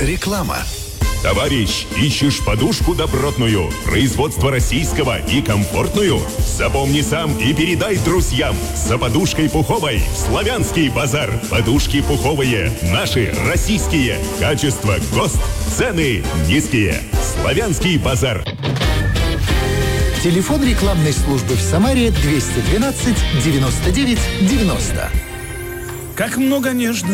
Реклама. Товарищ, ищешь подушку добротную, производство российского и комфортную? Запомни сам и передай друзьям. За подушкой пуховой Славянский базар. Подушки пуховые, наши, российские. Качество, ГОСТ, цены низкие. Славянский базар. Телефон рекламной службы в Самаре 212 99 90. Как много нежно